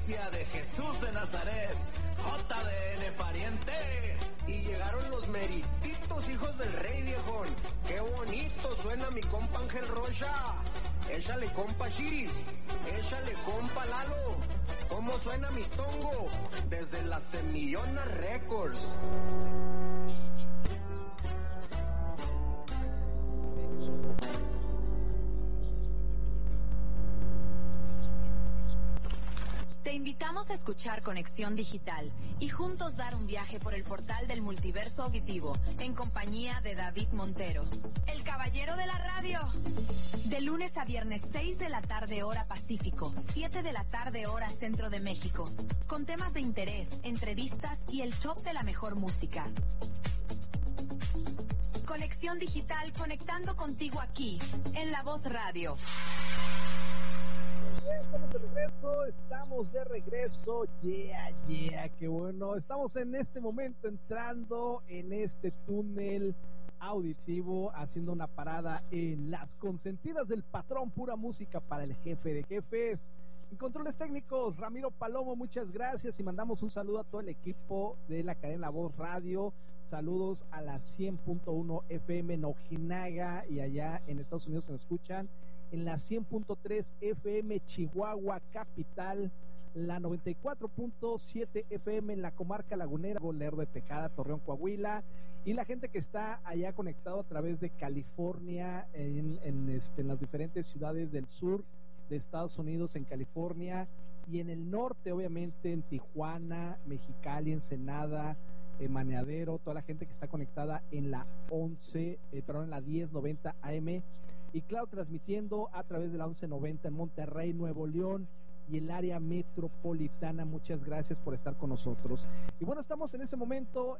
bestia de Jesús de Nazaret, JDN pariente. Y llegaron los merititos hijos del rey, viejón. Qué bonito suena mi compa Ángel Rocha. Échale compa Chiris, échale compa Lalo. ¿Cómo suena mi tongo? Desde la Semillona Records. Te invitamos a escuchar Conexión Digital y juntos dar un viaje por el portal del multiverso auditivo en compañía de David Montero, el caballero de la radio. De lunes a viernes, 6 de la tarde hora Pacífico, 7 de la tarde hora Centro de México, con temas de interés, entrevistas y el top de la mejor música. Conexión Digital, conectando contigo aquí, en La Voz Radio. Estamos de regreso, yeah, qué bueno. Estamos en este momento entrando en este túnel auditivo, haciendo una parada en las consentidas del patrón, pura música para el jefe de jefes. En controles técnicos, Ramiro Palomo, muchas gracias y mandamos un saludo a todo el equipo de la cadena La Voz Radio. Saludos a la 100.1 FM en Ojinaga y allá en Estados Unidos que nos escuchan en la 100.3 FM Chihuahua Capital, la 94.7 FM en la comarca lagunera, Lerdo de Tejada, Torreón, Coahuila, y la gente que está allá conectado a través de California, en las diferentes ciudades del sur de Estados Unidos, en California, y en el norte, obviamente, en Tijuana, Mexicali, Ensenada, Maneadero, toda la gente que está conectada en la en la 1090 AM, y claro, transmitiendo a través de la 1190 en Monterrey, Nuevo León y el área metropolitana. Muchas gracias por estar con nosotros. Y bueno, estamos en este momento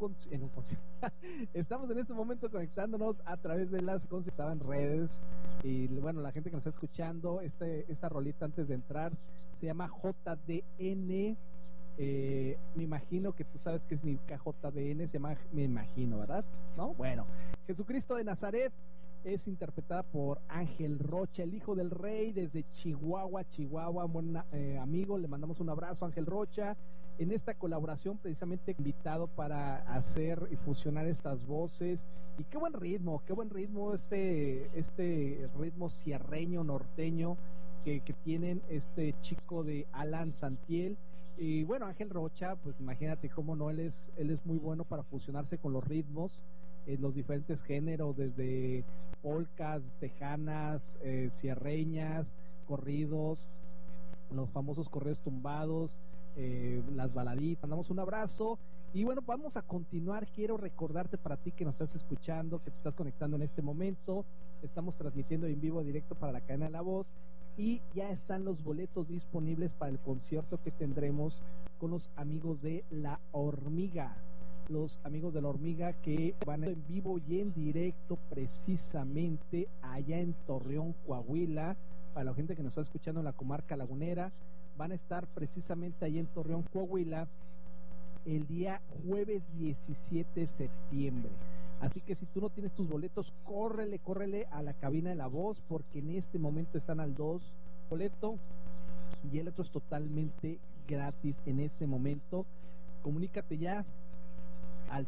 estamos en este momento conectándonos a través de las en redes. Y bueno, la gente que nos está escuchando, esta rolita antes de entrar se llama JDN. Me imagino que tú sabes qué significa JDN, me imagino, ¿verdad? ¿No? Bueno, Jesucristo de Nazaret es interpretada por Ángel Rocha, el hijo del rey, desde Chihuahua, buen amigo, le mandamos un abrazo a Ángel Rocha, en esta colaboración precisamente invitado para hacer y fusionar estas voces, y qué buen ritmo, este ritmo sierreño, norteño, que tienen este chico de Alan Santiel. Y bueno, Ángel Rocha, pues imagínate cómo no, él es muy bueno para fusionarse con los ritmos, los diferentes géneros, desde polcas, tejanas, sierreñas, corridos, los famosos corridos tumbados, las baladitas. Mandamos un abrazo y bueno, vamos a continuar. Quiero recordarte, para ti que nos estás escuchando, que te estás conectando en este momento, estamos transmitiendo en vivo directo para la cadena La Voz y ya están los boletos disponibles para el concierto que tendremos con los amigos de La Hormiga. Los amigos de La Hormiga, que van en vivo y en directo precisamente allá en Torreón, Coahuila. Para la gente que nos está escuchando en la comarca lagunera, van a estar precisamente allá en Torreón, Coahuila, el día jueves 17 de septiembre. Así que si tú no tienes tus boletos, córrele a la cabina de La Voz, porque en este momento están al 2 boleto y el otro es totalmente gratis en este momento. Comunícate ya al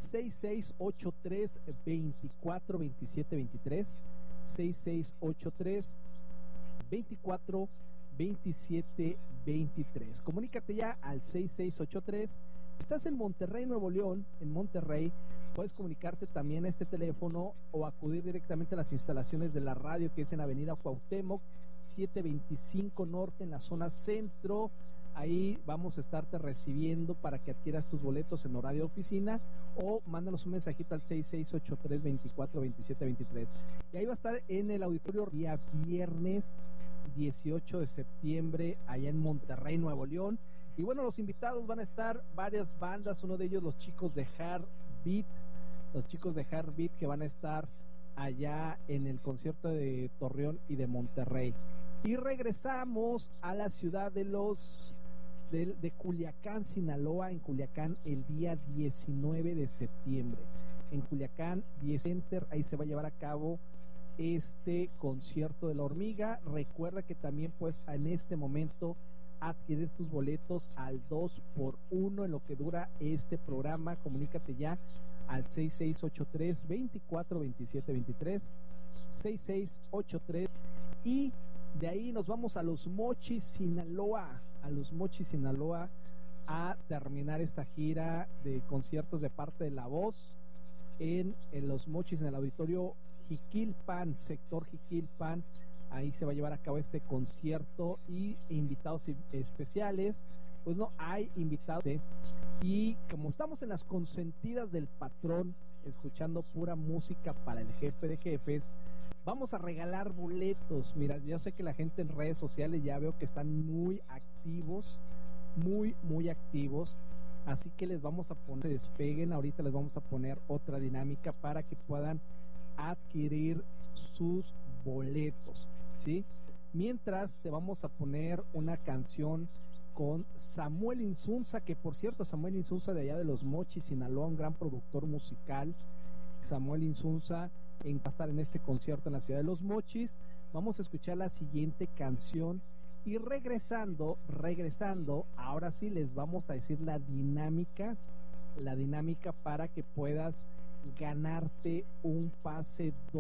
6683-242723, 6683-242723. Comunícate ya al 6683. Estás en Monterrey, Nuevo León, en Monterrey, puedes comunicarte también a este teléfono o acudir directamente a las instalaciones de la radio, que es en Avenida Cuauhtémoc, 725 Norte, en la zona centro. Ahí vamos a estarte recibiendo para que adquieras tus boletos en horario de oficina, o mándanos un mensajito al 6683-242723. Y ahí va a estar en el auditorio día viernes 18 de septiembre, allá en Monterrey, Nuevo León. Y bueno, los invitados van a estar varias bandas, uno de ellos los chicos de Heartbeat, que van a estar allá en el concierto de Torreón y de Monterrey. Y regresamos a la ciudad de Culiacán, Sinaloa, en Culiacán el día 19 de septiembre. En Culiacán, 10 Center, ahí se va a llevar a cabo este concierto de La Hormiga. Recuerda que también pues en este momento adquirir tus boletos al 2x1 en lo que dura este programa. Comunícate ya al 6683-242723, 6683, y de ahí nos vamos a Los Mochis, Sinaloa, a terminar esta gira de conciertos de parte de La Voz en Los Mochis, en el auditorio Jiquilpan, sector Jiquilpan. Ahí se va a llevar a cabo este concierto y invitados especiales. Pues no hay invitados, y como estamos en las consentidas del patrón, escuchando pura música para el jefe de jefes, vamos a regalar boletos. Mira, yo sé que la gente en redes sociales ya veo que están muy activos, muy activos, así que les vamos a poner, despeguen, ahorita les vamos a poner otra dinámica para que puedan adquirir sus boletos, ¿sí? Mientras te vamos a poner una canción con Samuel Insunza, que por cierto, Samuel Insunza de allá de Los Mochis, Sinaloa, un gran productor musical. Samuel Insunza va a estar en este concierto en la ciudad de Los Mochis. Vamos a escuchar la siguiente canción y regresando, ahora sí les vamos a decir la dinámica para que puedas ganarte un pase